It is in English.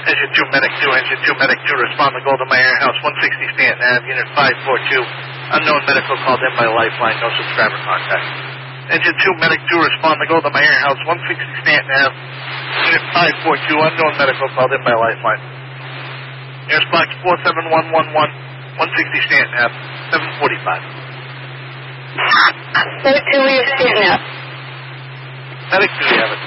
Engine 2, Medic 2, Engine 2, Medic 2, respond to Golden Meyer House, 160 Stanton Ave, Unit 542. Unknown medical called in by Lifeline, no subscriber contact. Engine 2, Medic 2, respond to Golden Meyer House, 160 Stanton Ave, Unit 542. Unknown medical called in by Lifeline. Airsbox 47111, 160 Stanton Ave, 745. Medic 2, we have Stanton Ave. Medic 2, you have it.